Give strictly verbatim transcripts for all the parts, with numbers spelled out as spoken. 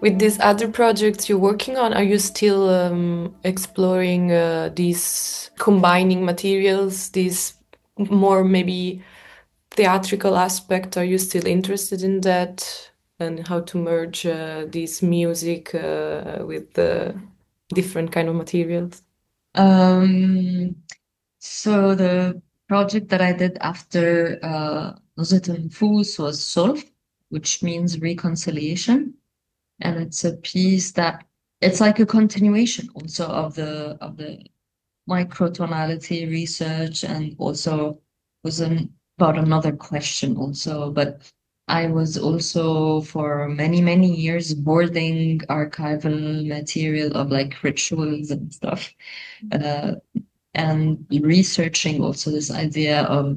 With these other projects you're working on, are you still um, exploring uh, these combining materials, these more maybe theatrical aspect? Are you still interested in that? And how to merge uh, this music uh, with the different kind of materials? Um, so the project that I did after uh, Nuzhat Fus was Sulh, which means reconciliation, and it's a piece that it's like a continuation also of the of the microtonality research, and also was an, about another question also. But I was also for many, many years boarding archival material of like rituals and stuff, uh, and researching also this idea of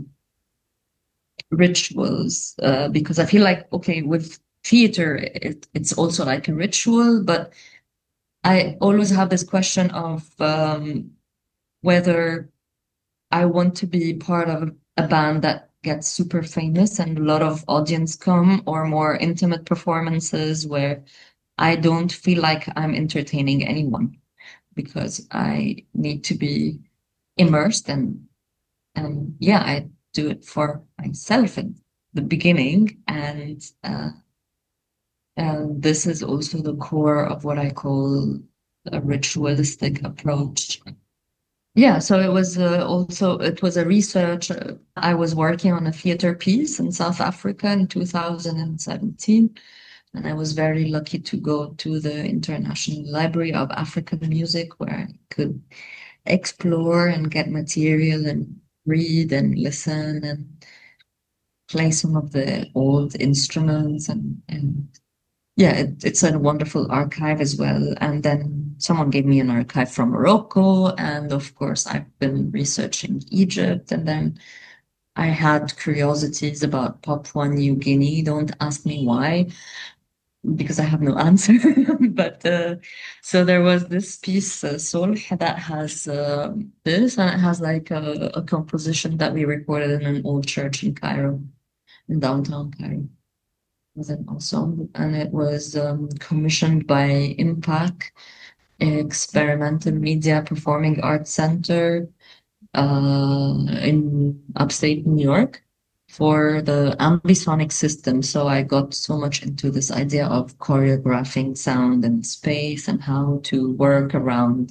rituals, uh, because I feel like, okay, with theater, it, it's also like a ritual, but I always have this question of um, whether I want to be part of a band that gets super famous and a lot of audience come, or more intimate performances where I don't feel like I'm entertaining anyone because I need to be immersed, and and yeah, I do it for myself at the beginning, and uh, and this is also the core of what I call a ritualistic approach. Yeah, so it was uh, also it was a research. Uh, I was working on a theater piece in South Africa in two thousand seventeen, and I was very lucky to go to the International Library of African Music, where I could explore and get material and read and listen and play some of the old instruments, and and yeah, it, it's a wonderful archive as well. And then someone gave me an archive from Morocco. And of course, I've been researching Egypt. And then I had curiosities about Papua New Guinea. Don't ask me why, because I have no answer. But uh, so there was this piece, uh, Solh, that has uh, this, and it has like a, a composition that we recorded in an old church in Cairo, in downtown Cairo. Was an ensemble, and it was um, commissioned by Impact Experimental Media Performing Arts Center uh, in upstate New York for the ambisonic system. So I got so much into this idea of choreographing sound and space and how to work around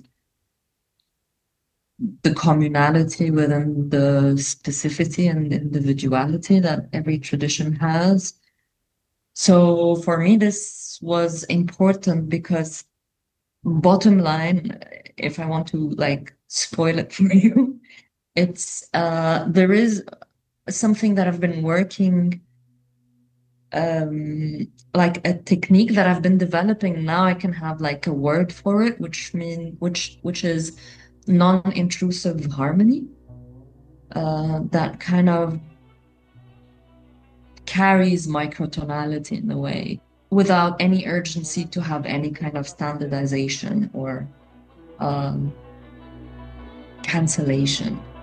the communality within the specificity and individuality that every tradition has. So for me, this was important because bottom line, if I want to like spoil it for you, it's uh there is something that I've been working um like a technique that I've been developing. Now I can have like a word for it, which mean which which is non-intrusive harmony, uh that kind of carries microtonality in a way without any urgency to have any kind of standardization or um, cancellation.